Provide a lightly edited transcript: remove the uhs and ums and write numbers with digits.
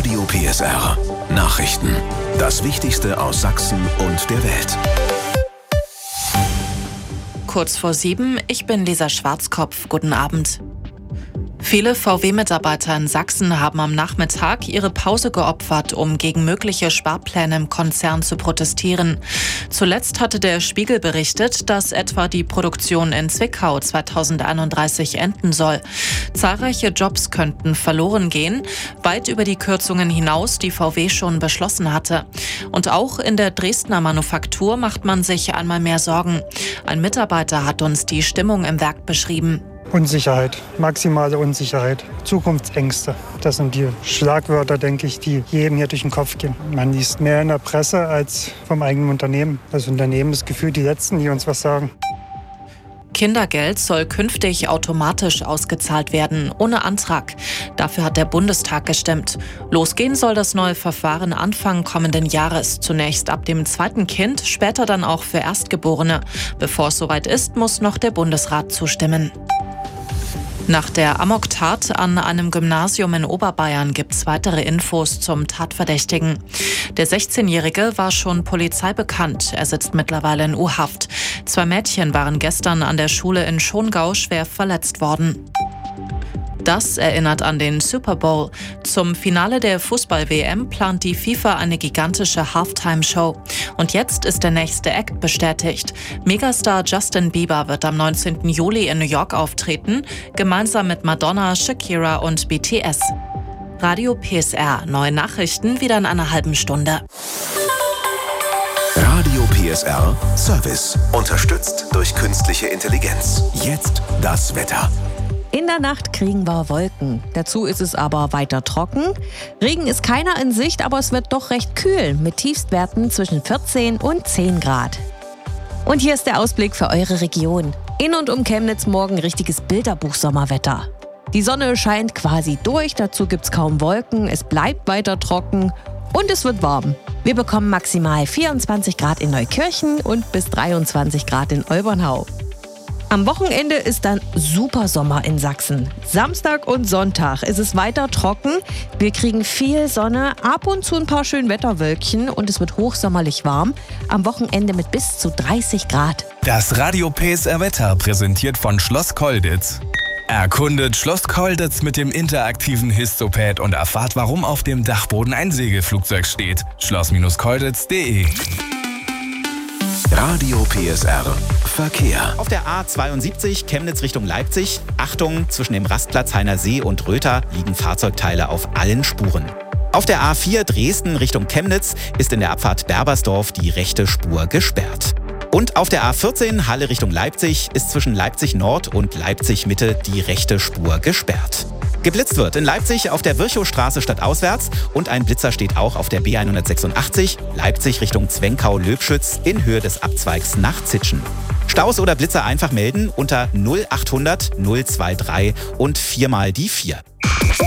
Radio PSR. Nachrichten. Das Wichtigste aus Sachsen und der Welt. Kurz vor 7, ich bin Lisa Schwarzkopf. Guten Abend. Viele VW-Mitarbeiter in Sachsen haben am Nachmittag ihre Pause geopfert, um gegen mögliche Sparpläne im Konzern zu protestieren. Zuletzt hatte der Spiegel berichtet, dass etwa die Produktion in Zwickau 2031 enden soll. Zahlreiche Jobs könnten verloren gehen, weit über die Kürzungen hinaus, die VW schon beschlossen hatte. Und auch in der Dresdner Manufaktur macht man sich einmal mehr Sorgen. Ein Mitarbeiter hat uns die Stimmung im Werk beschrieben. Unsicherheit, maximale Unsicherheit, Zukunftsängste. Das sind die Schlagwörter, denke ich, die jedem hier durch den Kopf gehen. Man liest mehr in der Presse als vom eigenen Unternehmen. Das Unternehmen ist gefühlt die Letzten, die uns was sagen. Kindergeld soll künftig automatisch ausgezahlt werden, ohne Antrag. Dafür hat der Bundestag gestimmt. Losgehen soll das neue Verfahren Anfang kommenden Jahres. Zunächst ab dem zweiten Kind, später dann auch für Erstgeborene. Bevor es soweit ist, muss noch der Bundesrat zustimmen. Nach der Amoktat an einem Gymnasium in Oberbayern gibt es weitere Infos zum Tatverdächtigen. Der 16-Jährige war schon Polizei bekannt. Er sitzt mittlerweile in U-Haft. 2 Mädchen waren gestern an der Schule in Schongau schwer verletzt worden. Das erinnert an den Super Bowl. Zum Finale der Fußball-WM plant die FIFA eine gigantische Halftime-Show. Und jetzt ist der nächste Act bestätigt. Megastar Justin Bieber wird am 19. Juli in New York auftreten, gemeinsam mit Madonna, Shakira und BTS. Radio PSR, neue Nachrichten wieder in einer halben Stunde. Radio PSR Service. Unterstützt durch künstliche Intelligenz. Jetzt das Wetter. In der Nacht kriegen wir Wolken. Dazu ist es aber weiter trocken. Regen ist keiner in Sicht, aber es wird doch recht kühl mit Tiefstwerten zwischen 14 und 10 Grad. Und hier ist der Ausblick für eure Region. In und um Chemnitz morgen richtiges Bilderbuch-Sommerwetter. Die Sonne scheint quasi durch, dazu gibt's kaum Wolken, es bleibt weiter trocken und es wird warm. Wir bekommen maximal 24 Grad in Neukirchen und bis 23 Grad in Olbernhau. Am Wochenende ist dann super Sommer in Sachsen. Samstag und Sonntag ist es weiter trocken. Wir kriegen viel Sonne, ab und zu ein paar Schönwetterwölkchen und es wird hochsommerlich warm. Am Wochenende mit bis zu 30 Grad. Das Radio PSR Wetter präsentiert von Schloss Kolditz. Erkundet Schloss Kolditz mit dem interaktiven Histopad und erfahrt, warum auf dem Dachboden ein Segelflugzeug steht. schloss-kolditz.de. Radio PSR Verkehr. Auf der A72 Chemnitz Richtung Leipzig. Achtung, zwischen dem Rastplatz Heiner See und Röther liegen Fahrzeugteile auf allen Spuren. Auf der A4 Dresden Richtung Chemnitz ist in der Abfahrt Berbersdorf die rechte Spur gesperrt. Und auf der A14 Halle Richtung Leipzig ist zwischen Leipzig Nord und Leipzig Mitte die rechte Spur gesperrt. Geblitzt wird in Leipzig auf der Virchowstraße stadtauswärts und ein Blitzer steht auch auf der B186 Leipzig Richtung Zwenkau-Löbschütz in Höhe des Abzweigs nach Zitschen. Staus oder Blitzer einfach melden unter 0800 023 und 4 mal die 4.